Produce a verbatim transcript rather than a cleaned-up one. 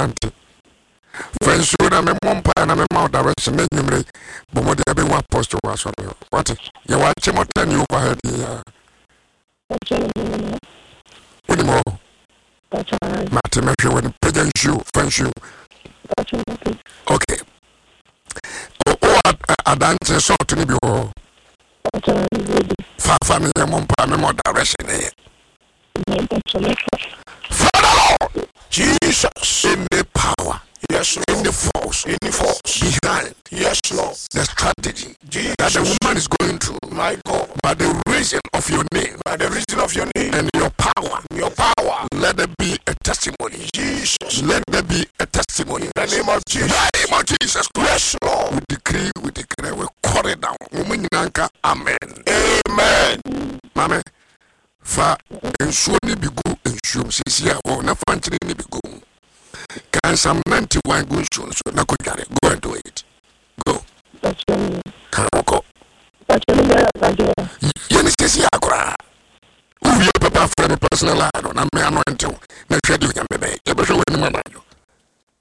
nante. Friends, you na me mompa na me mouth direction na nyumre. Bomo de be one post was on you. What? You watch him ten you over here. What more? Martin, make sure when present you, friends you. Okay. Oh, I dance so to be all. Far family, mompa, me more direction here. Father Lord, Jesus, in the power, yes, Lord. In the force, in the force, behind, yes, Lord, the strategy Jesus. That the woman is going through, my God, by the reason of your name, by the reason of your name, and your power, your power, let there be a testimony, Jesus, let there be a testimony, in the name of Jesus, in the name of Jesus Christ, yes, Lord, we decree, we declare, we call it down, amen, amen, amen. Fa ensuo ni bigu ensuo sisi ya wo na fanchiri ni bigu kan Psalm ninety-one go ensuo so na ko dware go and do it go kan ko ye ni sisi ya kora u ye papa friend personal no na me anointing na hwede nya me